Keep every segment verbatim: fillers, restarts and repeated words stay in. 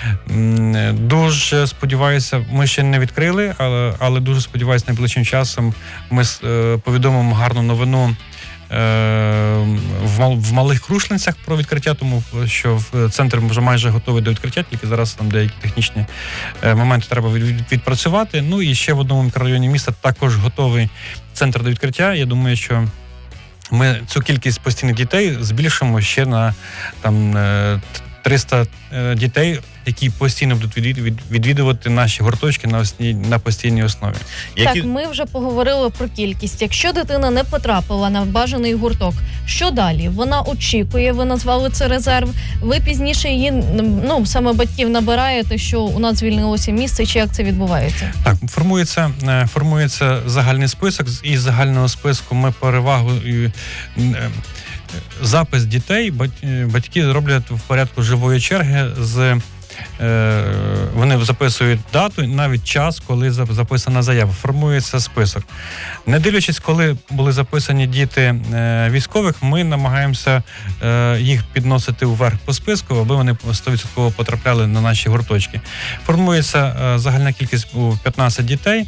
Дуже сподіваюся, ми ще не відкрили, але, але дуже сподіваюся, найближчим часом ми повідомимо гарну новину в Малих Крушленцях про відкриття, тому що центр вже майже готовий до відкриття, тільки зараз там деякі технічні моменти треба відпрацювати. Ну і ще в одному мікрорайоні міста також готовий центр до відкриття. Я думаю, що ми цю кількість постійних дітей збільшимо ще на там триста дітей, які постійно будуть відвідувати наші гурточки на, основі, на постійній основі. Які... Так, ми вже поговорили про кількість. Якщо дитина не потрапила на бажаний гурток, що далі? Вона очікує, ви назвали це резерв, ви пізніше її, ну, саме батьків набираєте, що у нас звільнилося місце, чи як це відбувається? Так, формується, формується загальний список, із загального списку ми перевагу... Запис дітей батьки роблять в порядку живої черги. З Вони записують дату, навіть час, коли записана заява. Формується список. Не дивлячись, коли були записані діти військових, ми намагаємося їх підносити вверх по списку, аби вони сто відсотків потрапляли на наші гурточки. Формується загальна кількість у п'ятнадцять дітей.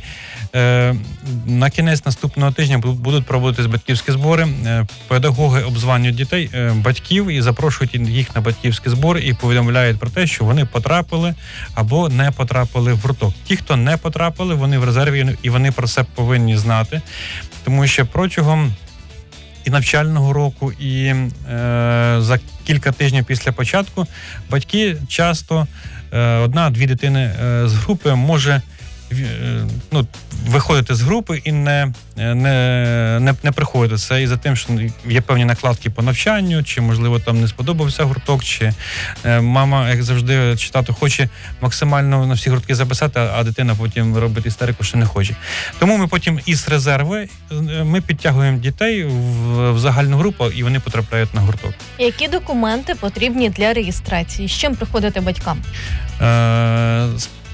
На кінець наступного тижня будуть проводитись батьківські збори. Педагоги обзванюють дітей, батьків і запрошують їх на батьківські збори і повідомляють про те, що вони потрапили або не потрапили в гурток. Ті, хто не потрапили, вони в резерві і вони про це повинні знати, тому що протягом і навчального року, і е, за кілька тижнів після початку батьки часто е, одна-дві дитини е, з групи може ну, виходити з групи і не, не, не, не приходити. Це із-за тим, що є певні накладки по навчанню, чи, можливо, там не сподобався гурток, чи е, мама, як завжди, чи тато хоче максимально на всі гуртки записати, а дитина потім робить істерику, що не хоче. Тому ми потім із резерви ми підтягуємо дітей в, в загальну групу, і вони потрапляють на гурток. Які документи потрібні для реєстрації? З чим приходити батькам? Е,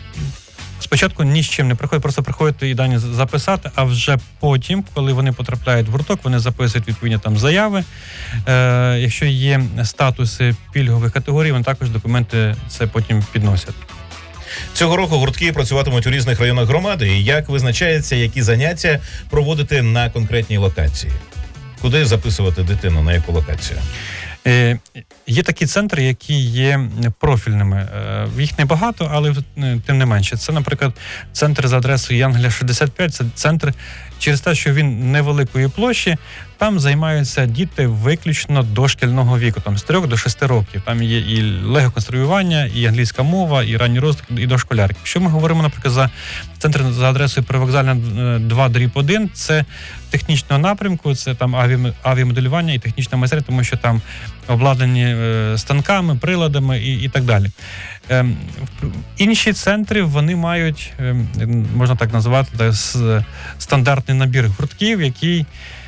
Спочатку ні з чим не приходять, просто приходять і дані записати, а вже потім, коли вони потрапляють в гурток, вони записують відповідні там заяви. Е, якщо є статуси пільгових категорій, вони також документи це потім підносять. Цього року гуртки працюватимуть у різних районах громади. І як визначається, які заняття проводити на конкретній локації? Куди записувати дитину, на яку локацію? Е, є такі центри, які є профільними. Е, їх небагато, але тим не менше. Це, наприклад, центр за адресою Янгеля шістдесят п'ять. Це центр, через те, що він невеликої площі, там займаються діти виключно дошкільного віку, там з трьох до шести років. Там є і лего-конструювання, і англійська мова, і ранній розвиток, і дошколярки. Якщо ми говоримо, наприклад, за центр за адресою Привокзальна два дріб один, це технічного напрямку, це там аві, авіамоделювання і технічна майстерня, тому що там обладнані е, станками, приладами і, і так далі. Е, інші центри, вони мають, е, можна так назвати, так, стандартний набір гуртків, який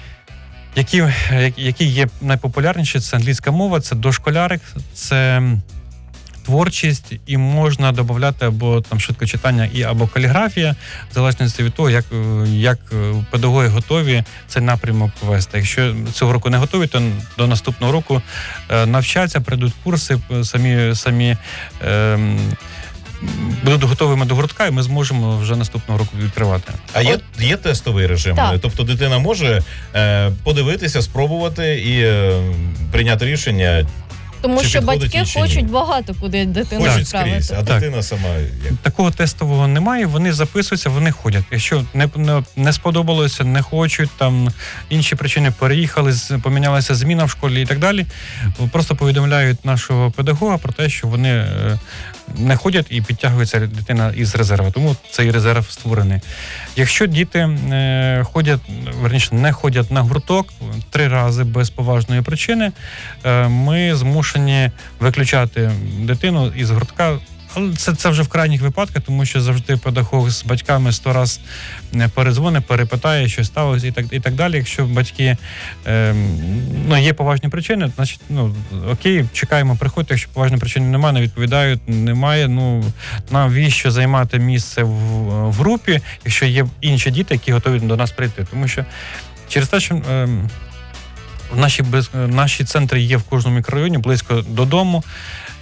Які, які є найпопулярніші, це англійська мова, це дошколярик, це творчість, і можна додати або там швидкочитання, і або каліграфія, в залежності від того, як, як педагоги готові цей напрямок вести. Якщо цього року не готові, то до наступного року навчаться, прийдуть курси, самі, самі ем, будуть готовими до гуртка, і ми зможемо вже наступного року відкривати. А є, є тестовий режим? Так. Тобто дитина може е, подивитися, спробувати і е, прийняти рішення? Тому чи що батьки хочуть ні? багато куди дитину Хочуть відправити. скрізь, а Так. дитина сама як? Такого тестового немає, вони записуються, вони ходять. Якщо не, не, не сподобалося, не хочуть, там інші причини, переїхали, помінялася зміна в школі і так далі, просто повідомляють нашого педагога про те, що вони е, не ходять і підтягується дитина із резерву. Тому цей резерв створений. Якщо діти е, ходять, верніше, не ходять на гурток три рази без поважної причини, е, ми змушені виключати дитину із гуртка. Але це, це вже в крайніх випадках, тому що завжди педагог з батьками сто раз передзвонить, перепитає, що сталося і так, і так далі. Якщо батьки, е, ну, є поважні причини, значить, ну, окей, чекаємо, приходьте. Якщо поважної причини немає, не відповідають, немає, ну, навіщо займати місце в, в групі, якщо є інші діти, які готові до нас прийти. Тому що через те, що е, наші, без, наші центри є в кожному мікрорайоні, близько додому,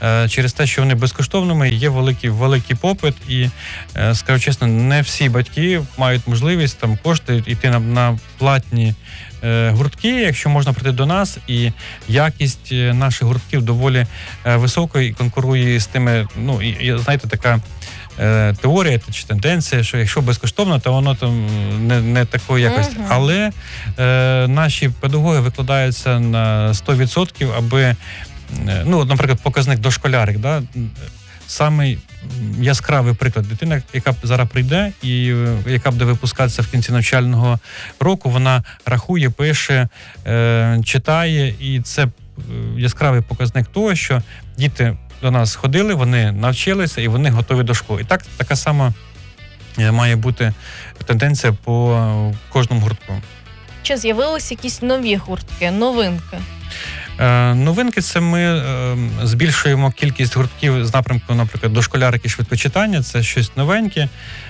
е, через те, що вони безкоштовними, є великий, великий попит, і, е, скажу чесно, не всі батьки мають можливість там кошти йти на, на платні е, гуртки, якщо можна прийти до нас, і якість наших гуртків доволі е, висока і конкурує з тими, ну, і, і знаєте, така е, теорія чи тенденція, що якщо безкоштовно, то воно там не, не такої якості. Мгм. Але е, наші педагоги викладаються на сто відсотків, аби, е, ну, наприклад, показник дошколярик, да, самий яскравий приклад. Дитина, яка зараз прийде і е, яка буде випускатися в кінці навчального року, вона рахує, пише, е, читає, і це е, яскравий показник того, що діти до нас ходили, вони навчилися і вони готові до школи. І так, така сама е, має бути тенденція по е, кожному гуртку. Чи з'явилися якісь нові гуртки, новинки? Е, Новинки – це ми е, збільшуємо кількість гуртків з напрямку, наприклад, дошколярики, швидкочитання. Це щось новеньке,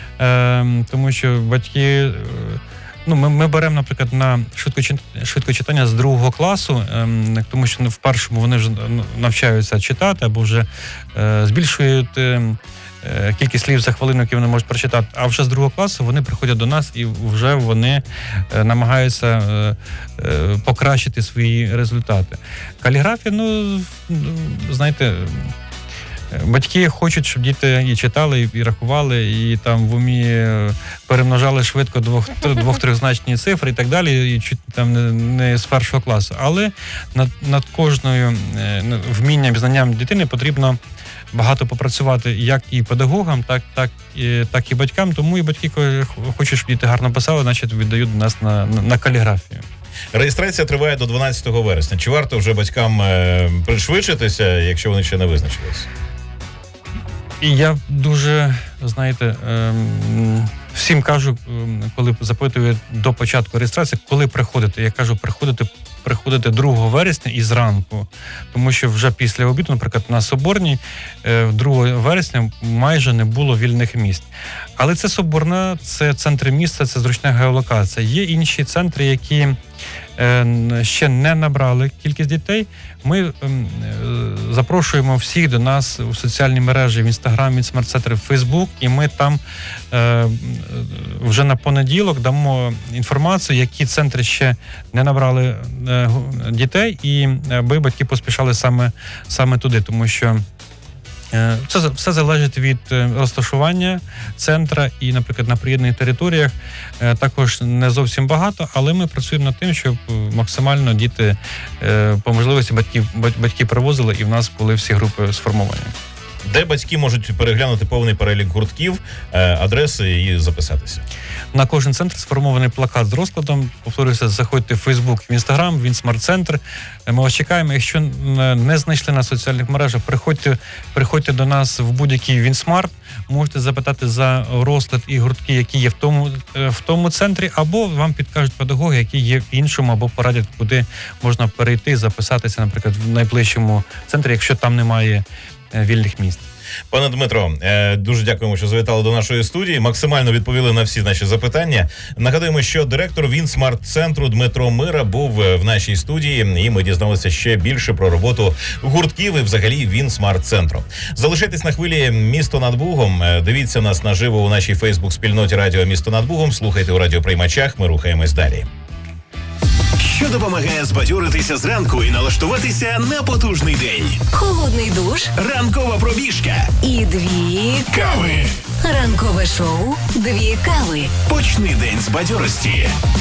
е, тому що батьки, е, ну, ми, ми беремо, наприклад, на швидкочит- швидкочитання з другого класу, е, тому що в першому вони вже навчаються читати або вже е, збільшують е, е, кількість слів за хвилину, які вони можуть прочитати. А вже з другого класу вони приходять до нас і вже вони е, намагаються е, е, покращити свої результати. Каліграфія, ну, знаєте, батьки хочуть, щоб діти і читали, і, і рахували, і там в умі е, перемножали швидко двох, двох-трьохзначні цифри і так далі, і чуть там не, не з першого класу. Але над, над кожною е, вмінням і знанням дитини потрібно багато попрацювати як і педагогам, так, так, і, так і батькам. Тому і батьки хочуть, щоб діти гарно писали, значить віддають до нас на, на, на каліграфію. Реєстрація триває до дванадцятого вересня. Чи варто вже батькам е, пришвидшитися, якщо вони ще не визначились? І я дуже, знаєте, ем, всім кажу, ем, коли запитують до початку реєстрації, коли приходити. Я кажу, приходити, приходити другого вересня і зранку. Тому що вже після обіду, наприклад, на Соборній е, другого вересня майже не було вільних місць. Але це Соборна, це центр міста, це зручна геолокація. Є інші центри, які е, ще не набрали кількість дітей. Ми е, запрошуємо всіх до нас у соціальні мережі, в Інстаграм, в Смарт-центр, в Фейсбук, і ми там е, вже на понеділок дамо інформацію, які центри ще не набрали е, дітей, і аби батьки поспішали саме, саме туди, тому що це все залежить від розташування центра і, наприклад, на приєднаних територіях також не зовсім багато, але ми працюємо над тим, щоб максимально діти по можливості батьки, батьки привозили і в нас були всі групи сформовані. Де батьки можуть переглянути повний перелік гуртків, адреси і записатися? На кожен центр сформований плакат з розкладом. Повторюся, заходьте в Фейсбук, в Інстаграм, в Смарт-центр. Ми вас чекаємо. Якщо не знайшли на соціальних мережах, приходьте, приходьте до нас в будь-який Вінсмарт. Можете запитати за розклад і гуртки, які є в тому, в тому центрі, або вам підкажуть педагоги, які є в іншому, або порадять, куди можна перейти, записатися, наприклад, в найближчому центрі, якщо там немає вільних місць. Пане Дмитро, дуже дякуємо, що завітали до нашої студії. Максимально відповіли на всі наші запитання. Нагадуємо, що директор Вінсмарт-центру Дмитро Мира був в нашій студії, і ми дізналися ще більше про роботу гуртків і взагалі Вінсмарт-центру. Залишайтесь на хвилі «Місто над Бугом». Дивіться нас наживо у нашій фейсбук-спільноті радіо «Місто над Бугом». Слухайте у радіоприймачах. Ми рухаємось далі. Що допомагає збадьоритися зранку і налаштуватися на потужний день. Холодний душ, Ранкова пробіжка і дві кави. ранкове шоу, дві кави. Почни день з бадьорості.